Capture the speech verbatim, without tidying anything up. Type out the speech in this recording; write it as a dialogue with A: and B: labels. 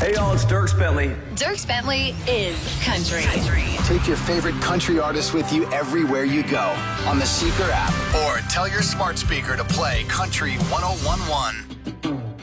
A: Hey, y'all, it's Dierks Bentley.
B: Dierks Bentley is country. country.
C: Take your favorite country artists with you everywhere you go on the Seeker app or tell your smart speaker to play Country one oh one one.